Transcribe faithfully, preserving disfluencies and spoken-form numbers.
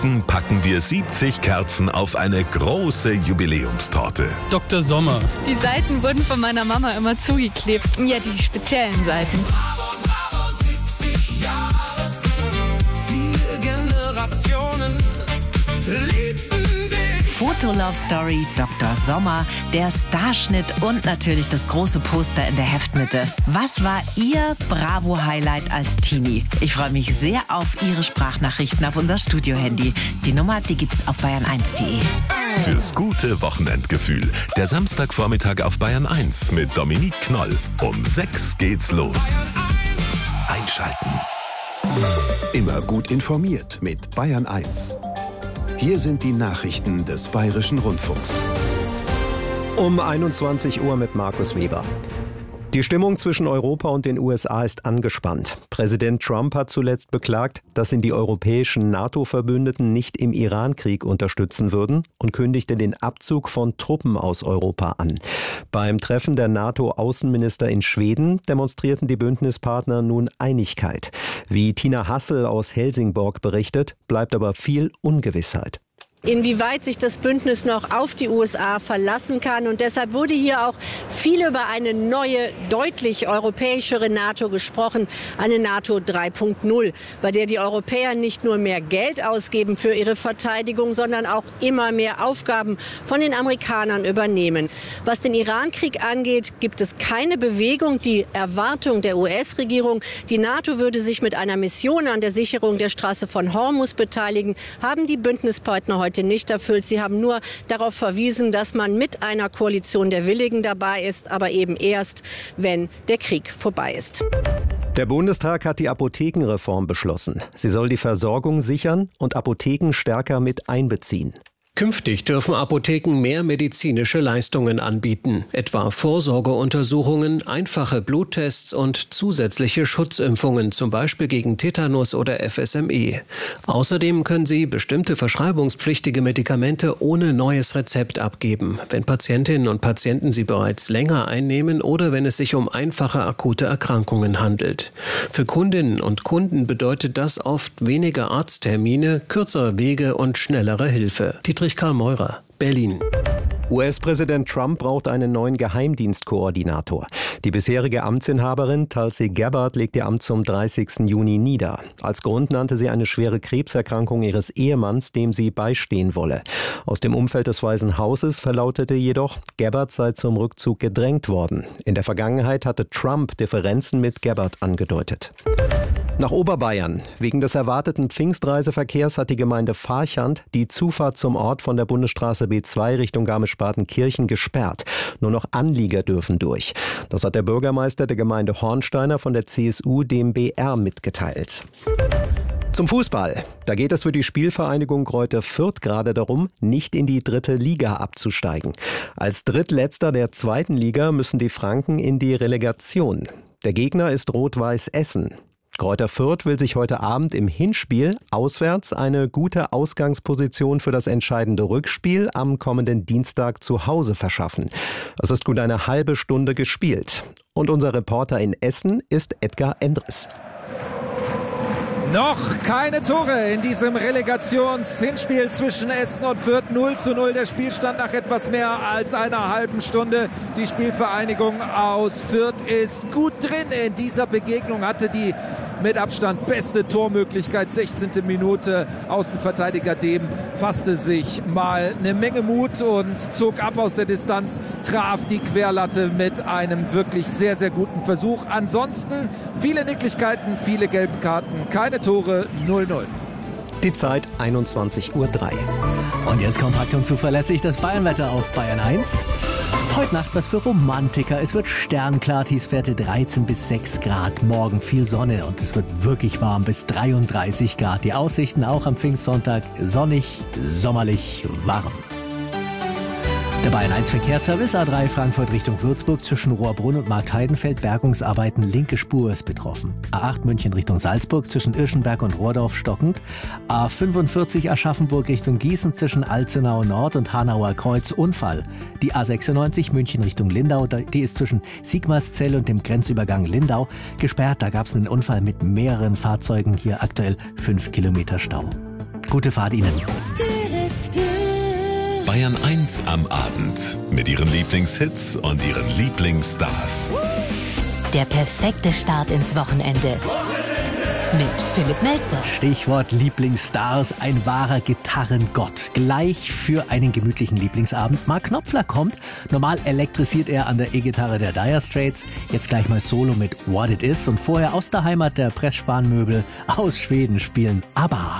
Morgen packen wir siebzig Kerzen auf eine große Jubiläumstorte. Doktor Sommer. Die Seiten wurden von meiner Mama immer zugeklebt. Ja, die speziellen Seiten. Bravo, bravo, siebzig Jahre. Vier Generationen liebten dich. Foto-Love Story, Doktor Sommer, der Starschnitt und natürlich das große Poster in der Heftmitte. Was war Ihr Bravo-Highlight als Teenie? Ich freue mich sehr auf Ihre Sprachnachrichten auf unser Studio-Handy. Die Nummer, die gibt's auf bayern eins punkt de. Fürs gute Wochenendgefühl. Der Samstagvormittag auf Bayern eins mit Dominique Knoll. Um sechs geht's los. Einschalten. Immer gut informiert mit Bayern eins. Hier sind die Nachrichten des Bayerischen Rundfunks. Um einundzwanzig Uhr mit Markus Weber. Die Stimmung zwischen Europa und den U S A ist angespannt. Präsident Trump hat zuletzt beklagt, dass ihn die europäischen NATO-Verbündeten nicht im Iran-Krieg unterstützen würden und kündigte den Abzug von Truppen aus Europa an. Beim Treffen der NATO-Außenminister in Schweden demonstrierten die Bündnispartner nun Einigkeit. Wie Tina Hassel aus Helsingborg berichtet, bleibt aber viel Ungewissheit. Inwieweit sich das Bündnis noch auf die U S A verlassen kann. Und deshalb wurde hier auch viel über eine neue, deutlich europäischere NATO gesprochen. Eine NATO drei Punkt null, bei der die Europäer nicht nur mehr Geld ausgeben für ihre Verteidigung, sondern auch immer mehr Aufgaben von den Amerikanern übernehmen. Was den Iran-Krieg angeht, gibt es keine Bewegung. Die Erwartung der U S-Regierung, die NATO würde sich mit einer Mission an der Sicherung der Straße von Hormuz beteiligen, haben die Bündnispartner heute nicht erfüllt. Sie haben nur darauf verwiesen, dass man mit einer Koalition der Willigen dabei ist, aber eben erst, wenn der Krieg vorbei ist. Der Bundestag hat die Apothekenreform beschlossen. Sie soll die Versorgung sichern und Apotheken stärker mit einbeziehen. Künftig dürfen Apotheken mehr medizinische Leistungen anbieten, etwa Vorsorgeuntersuchungen, einfache Bluttests und zusätzliche Schutzimpfungen, zum Beispiel gegen Tetanus oder F S M E. Außerdem können sie bestimmte verschreibungspflichtige Medikamente ohne neues Rezept abgeben, wenn Patientinnen und Patienten sie bereits länger einnehmen oder wenn es sich um einfache akute Erkrankungen handelt. Für Kundinnen und Kunden bedeutet das oft weniger Arzttermine, kürzere Wege und schnellere Hilfe. Die Karl Meurer, Berlin. U S-Präsident Trump braucht einen neuen Geheimdienstkoordinator. Die bisherige Amtsinhaberin Tulsi Gabbard legt ihr Amt zum dreißigsten Juni nieder. Als Grund nannte sie eine schwere Krebserkrankung ihres Ehemanns, dem sie beistehen wolle. Aus dem Umfeld des Weißen Hauses verlautete jedoch, Gabbard sei zum Rückzug gedrängt worden. In der Vergangenheit hatte Trump Differenzen mit Gabbard angedeutet. Nach Oberbayern. Wegen des erwarteten Pfingstreiseverkehrs hat die Gemeinde Farchant die Zufahrt zum Ort von der Bundesstraße B zwei Richtung Garmisch-Partenkirchen gesperrt. Nur noch Anlieger dürfen durch. Das hat der Bürgermeister der Gemeinde Hornsteiner von der C S U dem B R mitgeteilt. Zum Fußball. Da geht es für die Spielvereinigung Greuther Fürth gerade darum, nicht in die dritte Liga abzusteigen. Als Drittletzter der zweiten Liga müssen die Franken in die Relegation. Der Gegner ist Rot-Weiß Essen. Greuther Fürth will sich heute Abend im Hinspiel auswärts eine gute Ausgangsposition für das entscheidende Rückspiel am kommenden Dienstag zu Hause verschaffen. Es ist gut eine halbe Stunde gespielt. Und unser Reporter in Essen ist Edgar Endres. Noch keine Tore in diesem Relegations-Hinspiel zwischen Essen und Fürth. null zu null der Spielstand nach etwas mehr als einer halben Stunde. Die Spielvereinigung aus Fürth ist gut drin in dieser Begegnung, hatte die mit Abstand beste Tormöglichkeit. sechzehnte Minute. Außenverteidiger Dehm fasste sich mal eine Menge Mut und zog ab aus der Distanz, traf die Querlatte mit einem wirklich sehr, sehr guten Versuch. Ansonsten viele Nicklichkeiten, viele gelbe Karten, keine Tore, null null. Die Zeit einundzwanzig Uhr drei. Und jetzt kompakt und zuverlässig das Bayernwetter auf Bayern eins. Heute Nacht was für Romantiker. Es wird sternklar, Tiefstwerte dreizehn bis sechs Grad. Morgen viel Sonne und es wird wirklich warm bis dreiunddreißig Grad. Die Aussichten auch am Pfingstsonntag sonnig, sommerlich warm. Der Bayern eins Verkehrsservice A drei Frankfurt Richtung Würzburg zwischen Rohrbrunn und Marktheidenfeld. Bergungsarbeiten, linke Spur ist betroffen. A acht München Richtung Salzburg zwischen Irschenberg und Rohrdorf stockend. A fünfundvierzig Aschaffenburg Richtung Gießen zwischen Alzenau Nord und Hanauer Kreuz Unfall. Die A sechsundneunzig München Richtung Lindau, die ist zwischen Sigmarszell und dem Grenzübergang Lindau gesperrt. Da gab es einen Unfall mit mehreren Fahrzeugen. Hier aktuell fünf Kilometer Stau. Gute Fahrt Ihnen. Bayern eins am Abend mit ihren Lieblingshits und ihren Lieblingsstars. Der perfekte Start ins Wochenende. Mit Philipp Melzer. Stichwort Lieblingsstars, ein wahrer Gitarrengott. Gleich für einen gemütlichen Lieblingsabend. Mark Knopfler kommt. Normal elektrisiert er an der E-Gitarre der Dire Straits. Jetzt gleich mal Solo mit What It Is. Und vorher aus der Heimat der Pressspan-Möbel aus Schweden spielen ABBA.